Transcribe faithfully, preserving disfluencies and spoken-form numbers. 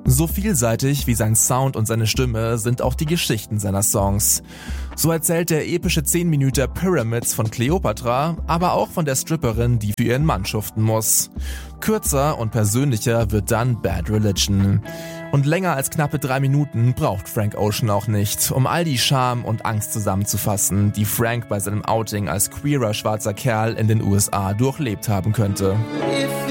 So vielseitig wie sein Sound und seine Stimme sind auch die Geschichten seiner Songs. So erzählt der epische zehn Minuten Pyramids von Kleopatra, aber auch von der Stripperin, die für ihren Mann schuften muss. Kürzer und persönlicher wird dann Bad Religion. Und länger als knappe drei Minuten braucht Frank Ocean auch nicht, um all die Scham und Angst zusammenzufassen, die Frank bei seinem Outing als queerer schwarzer Kerl in den U S A durchlebt haben könnte.